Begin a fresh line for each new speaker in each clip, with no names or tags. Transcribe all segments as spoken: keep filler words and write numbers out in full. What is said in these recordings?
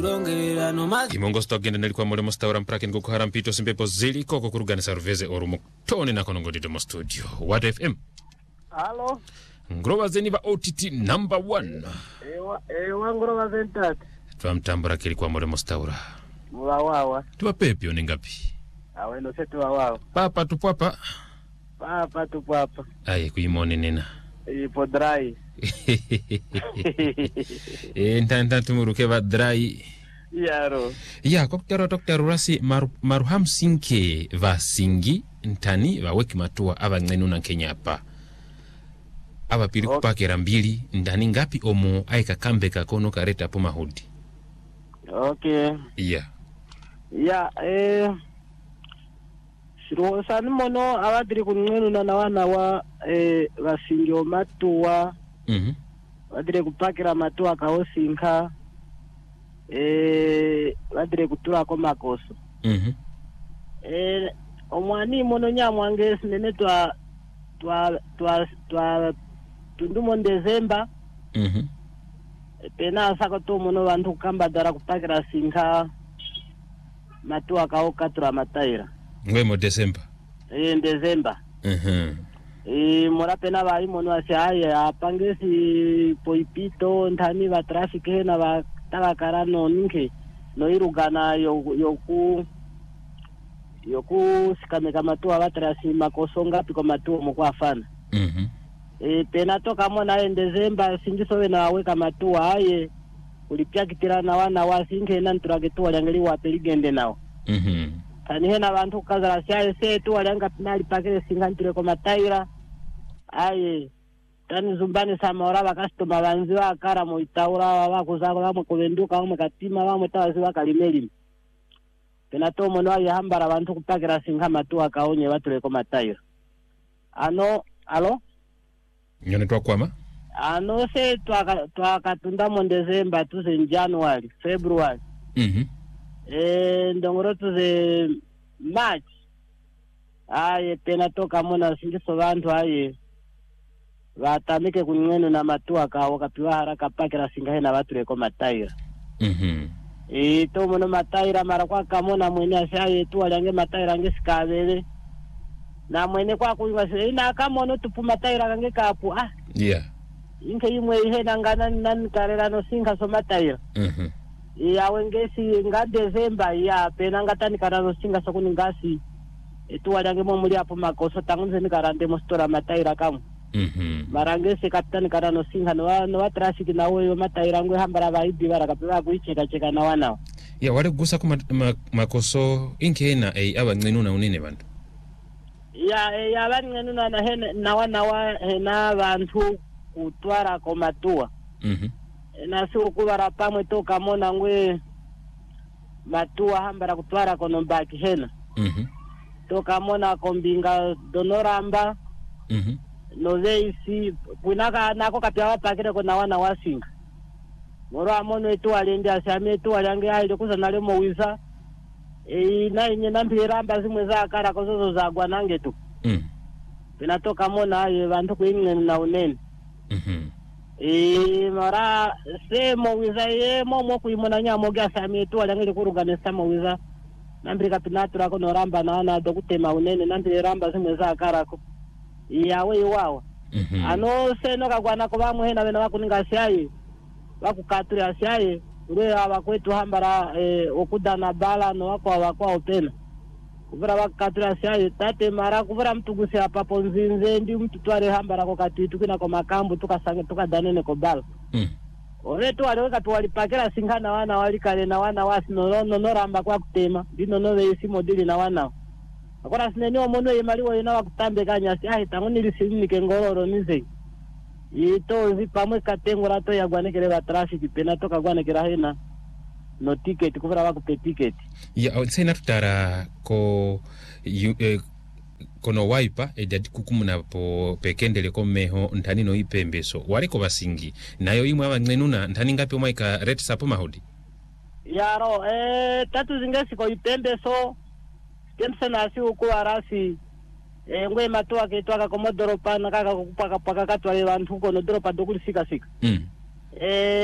Imongo stogende nalikuwa mole mustaura mprakeni kukuhara mpito simpepo zili koko kuruganisa ruveze orumo toni na konongo dito mo studio What F M.
Halo.
Ngrova zeni va O T T number one.
Ewa, ewa ngrova zentat.
Tuwa mtambura kili kwa mole mustaura.
Mwawawa.
Tuwa pepi oningapi.
Awe no se tuwa wawa.
Papa tupwapa.
Papa tupwapa.
Aye kuimoni nina.
Ipo dry.
E ntanta tumuruke va dry.
Yaro.
Ya koktero doktero rasi maru, maruham sinke va singi ntani va weki matua ava ngenu na Kenya hapa. Ava pili okay. Kupakera mbili ndani ngapi omo aika kambeka kono kareta po mahudi.
Okay.
Yeah.
Ya eh Shiro sani mono awadiri kunngenu na nawana wa eh vasingi matua.
Mhm. Mm
wadire kupakira matua kaosinka eh wadire kutura ko makoso.
Mhm. Mm
eh omwani mono nyamwange sinene twa twa twa twa tundumo December.
Mhm. Mm
pena sako to mono vantu kamba dara kupakira sinka matua kao katura mataira
ngwemo December
eh December.
Mhm. Mm
E mora pena vai mono asiaye apangesi poipito ntani va traffic na va tava karano ninke no irugana yo yoku yoku sikameka matua vatrasi makosonga piko matua mukwa afana.
Mhm. Mm
E pena toka mona en December sinjiso wena weka matua aye ulipia kitirana wana wasinke na nturagetua lyangeli wa peligende nao.
Mhm. Mm
Tani hena vantu kazara siaye se tu walyanga pinali pakele singantire ko mataira. Aye tani zumbani samora bakastoma banzi wa kara mo itaura wa kuzako bamwe kubenduka bamwe katima bamwe tawazi bakalimeli pena to mono ya hambara bantu kupakira singa matua kaonye batule ko matayo ano alo
nyone twa kwama
ano se twa twa katunda mo December tuze January February.
Mhm. Mm
eh ndongoro tuze March. Aye pena toka mona singiso bantu aye vatamike kunngenu na matua kawo kapiwa haraka pakira singahe na batule ko mataira.
Mhm. Mm
E to mono mataira mara kwa kamona mwene ashaye tu alyange mataira ngesikabele na mwene kwa kuiwa se ina kamono tupu mataira kange kapu ah
yeah
inke imwe ihe nangana nan karera no singa so mataira.
Mhm.
E awengesi nga December ya pena ngatani karano singa so kuningasi e tu alyange mo muri apo makoso tangunze ni karande mo stora mataira kamu.
Mhm.
Marangese kapitani karano singa no wa no wa traffic na wewe mataira ngwe hambara baidi barakapiwa kuicheka cheka na wana.
Ya wale gusa kuma ma, makoso inke na ei aba ngenu na unene bantu.
Ya e ya bangenu na hene na wana wa hena bantu kutwara ko matua.
Mhm.
Na si ukubara pamwe toka mona ngwe matua hambara kutwara ko nombaki hena.
Mhm.
Toka mona kombinga donoramba.
Mhm.
No zeisi kunaka nako kapya pakire ko na wana wasinga. Moro amono etu alende asame etu alyange aile kuza lemo wiza. E na inye nampiramba zimwe za kara kozozo za gwanange tu.
Mhm.
Pinatoka mona aye bantu kuingene na unene.
Mhm.
E mara se mo wiza ye mo mo kuimona nyamo gya same etu alyange kurugane samo wiza. Nampirika pinatura ko noramba na ana dokutema unene nampiramba zimwe za kara ko. Yawe iwawa.
Mhm. Mm
Ano seno kagwana ko bamwe hena bena bakuninga siaye bakukatura siaye ure abakwetu hambara eh okudana bala no wako wako opena kubura bakatura siaye tate mara kubura mtugusi hapa ponzinze ndi mtu tware hambara ko katitu kina ko makambu tukasange tukadanene ko bala.
Mhm.
Ore tu wale katu walipakira singana wana walikale na wana wasino no no ramba kwa kutema dino no weisi modili na wana. Akora sineni omono yemaliwo yena wakutambe kanyasi ahi tangoni lisinike ngororo nize ito zipamwe katengura to yagwanekere ba traffic pena toka gwanekera hena no ticket kufura bakupe ticket
ya tsena tutara ko yu, eh, kono wiper edadi kukumuna po pekendele ko meho ntani no ipembeso waliko basingi nayo imwe abangenuna ntani ngapi omaika red sapo mahodi
yaro eh tatu zingesi ko ipembeso Kemsa nasi uko arasi eh ngwe matua ketwaka komodoro pana kaka kupaka paka katwale bantu ko no dropa dokuli sika sika.
Mm.
Eh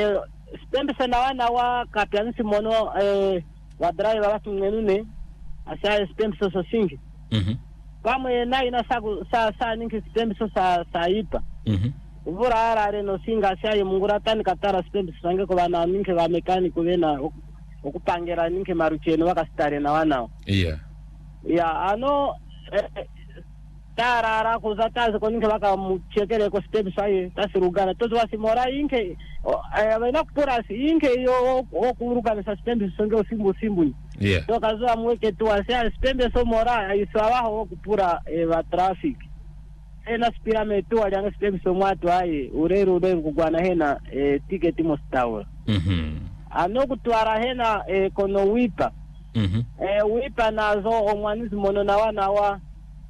spembe sana wana wa kapianisi mono eh wa driver watu mwenune asa spembe so so singi
mhm
pamwe na ina sagu sa sa ninki spembe so sa sa ipa
mhm
uvura ara reno singa asa mungura tani katara spembe sange ko bana ninki ba mekaniko bena okupangira ninki marucheno wakastare na wana
yeah
ya ano eh, tarara kuzataza ko ninki baka muchekere ko spembe sai tasirugana tozo wasimora inke abena kupura inke yo okurugana sa spembe songe simbu simbu
yeah
to kazo amweke tu ase spembe so mora isawaho kupura e wa traffic ena spira metu alianga spembe so mwatu ai ureru ureru kugwana hena e, ticket mostawa
mhm
ano kutwara hena e, kono wipa
mhm
e, wipa nazo omwanizi mono na wana wa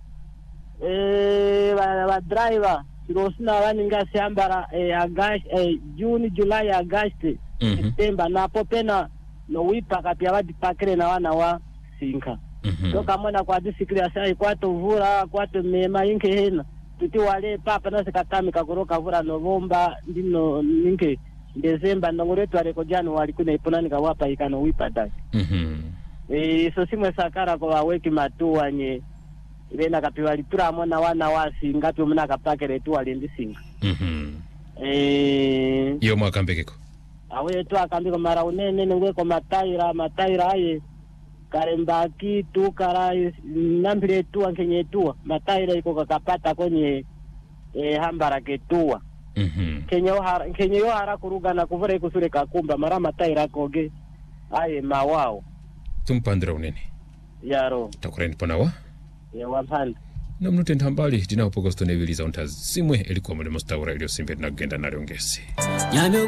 eh wa, wa driver kirosina waninga siambara eh, August eh, June July August
mm -hmm.
September na popena no wipa kapia wadi pakre na wana wa sinka
mm -hmm.
to kamona kwa disikria sai kwa to vura kwa to mema inke hena tuti wale papa na sekatami kakoroka vura November ndino ninke December ndongoretu ale ko January kuna iponani kawapa ikano wipa dai
mhm
eh so simwe sakara kwa weki matua nye ibena kapiwa litura mona wana wasi ngapi muna kapakere tu alindisinga
mhm
eh
yo mwakambekeko
awe tu akambiko mara unene ngwe ko mataira mataira aye karembaki tu karai nambire tu ankenye tu mataira iko kakapata kwenye eh hambara ketua
mhm
kenye ohara kenye ohara kuruga na kuvura ikusure kakumba mara mataira koge aye mawao
tumpandira unene
yaro
takureni ponawa
ya wampanda
na mnotenda mbali dina upogosto neviliza ontazi simwe elikuwa mwene mustaura ilio simbe na genda na riongesi